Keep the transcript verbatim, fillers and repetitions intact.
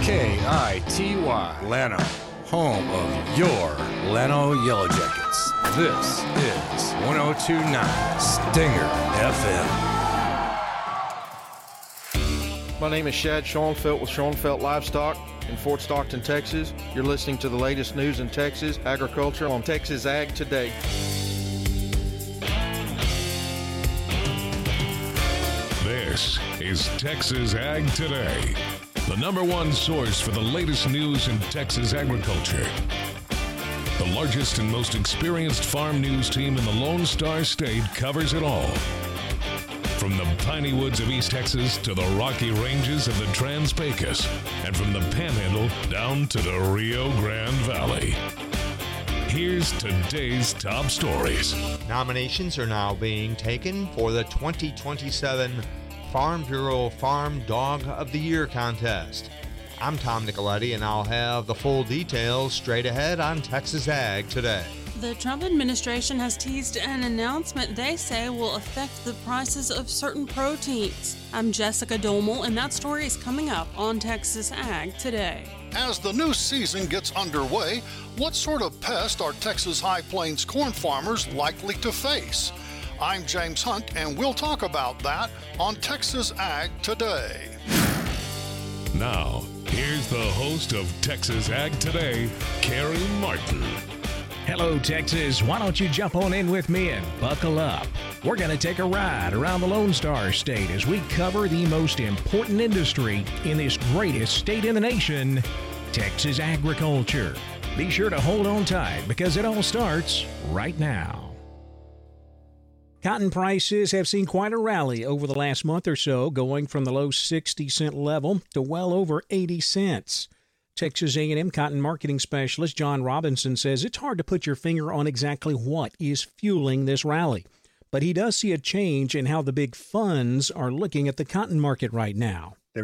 K I T Y, Llano, home of your Llano Yellow Jackets. This is one oh two point nine Stinger F M. My name is Shad Schoenfeld with Schoenfeld Livestock in Fort Stockton, Texas. You're listening to the latest news in Texas agriculture on Texas Ag Today. This is Texas Ag Today, the number one source for the latest news in Texas agriculture. The largest and most experienced farm news team in the Lone Star State covers it all. From the piney woods of East Texas to the rocky ranges of the Trans-Pecos, and from the Panhandle down to the Rio Grande Valley. Here's today's top stories. Nominations are now being taken for the twenty twenty-seven Farm Bureau Farm Dog of the Year contest. I'm Tom Nicoletti, and I'll have the full details straight ahead on Texas Ag Today. The Trump administration has teased an announcement they say will affect the prices of certain proteins. I'm Jessica Domel, and that story is coming up on Texas Ag Today. As the new season gets underway, what sort of pest are Texas High Plains corn farmers likely to face? I'm James Hunt, and we'll talk about that on Texas Ag Today. Now, here's the host of Texas Ag Today, Carrie Martin. Hello, Texas. Why don't you jump on in with me and buckle up? We're going to take a ride around the Lone Star State as we cover the most important industry in this greatest state in the nation, Texas agriculture. Be sure to hold on tight because it all starts right now. Cotton prices have seen quite a rally over the last month or so, going from the low sixty cent level to well over eighty cents. Texas A and M cotton marketing specialist John Robinson says it's hard to put your finger on exactly what is fueling this rally, but he does see a change in how the big funds are looking at the cotton market right now.